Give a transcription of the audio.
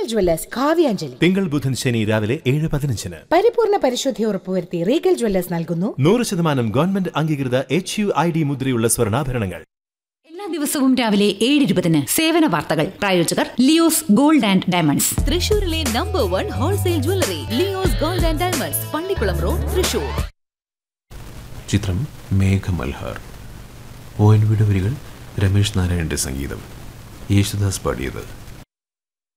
Jewellers Kavyanjali. തിങ്കൾ ബുധൻ ശനി രാവിലെ 7:15. പരിപൂർണ പരിശുദ്ധി ഉറപ്പുവരുത്തി റീഗൽ ജ്വല്ലേഴ്സ് നൽകുന്നു 100% ഗവൺമെന്റ് അംഗീകൃത HUID മുദ്രയുള്ള സ്വർണ്ണാഭരണങ്ങൾ. എല്ലാ ദിവസവും രാവിലെ 7:20 സേവന വാർത്തകൾ. പ്രായോജകർ ലിയോസ് ഗോൾഡ് ആൻഡ് ഡയമണ്ട്സ്, തൃശൂരിലെ number 1 wholesale jewellery Leo's gold and diamonds, Pallikkulam road, Thrissur. ചിത്രം മേഘമൽഹാർ. ONV വരികൾ, രമേശ് നാരായണന്റെ സംഗീതം, യേശുദാസ് പാടിയത്.